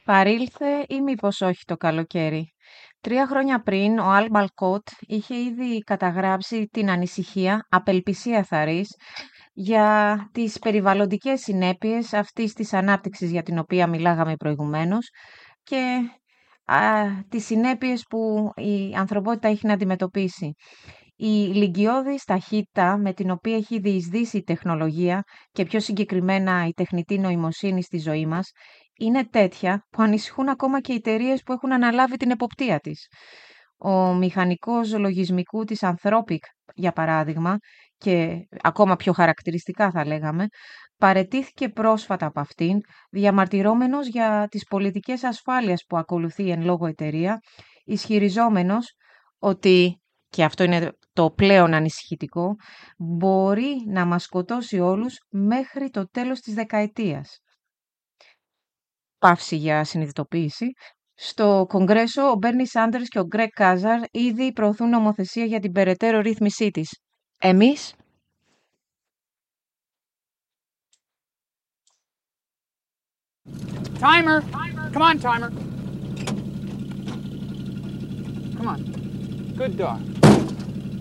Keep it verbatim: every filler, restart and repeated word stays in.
Παρήλθε ή μήπως όχι το καλοκαίρι. Τρία χρόνια πριν, ο Αλ Μπαλκότ είχε ήδη καταγράψει την ανησυχία, απελπισία θαρρής, για τις περιβαλλοντικές συνέπειες αυτής της ανάπτυξης για την οποία μιλάγαμε προηγουμένως και α, τις συνέπειες που η ανθρωπότητα έχει να αντιμετωπίσει. Η λυγκιώδης ταχύτητα με την οποία έχει διεισδύσει η τεχνολογία και πιο συγκεκριμένα η τεχνητή νοημοσύνη στη ζωή μας είναι τέτοια που ανησυχούν ακόμα και οι εταιρείες που έχουν αναλάβει την εποπτεία της. Ο μηχανικός λογισμικού της Anthropic, για παράδειγμα, και ακόμα πιο χαρακτηριστικά θα λέγαμε, παραιτήθηκε πρόσφατα από αυτήν, διαμαρτυρόμενος για τις πολιτικές ασφάλειας που ακολουθεί εν λόγω εταιρεία, ισχυριζόμενος ότι, και αυτό είναι το πλέον ανησυχητικό, μπορεί να μας σκοτώσει όλους μέχρι το τέλος της δεκαετίας. Παύση για συνειδητοποίηση. Στο Κογκρέσο, ο Μπέρνι Σάντερς και ο Γκρέγκ Κάζαρ ήδη προωθούν νομοθεσία για την περαιτέρω ρύθμισή της. Εμείς Timer! Come on, timer. Come on. Good dog.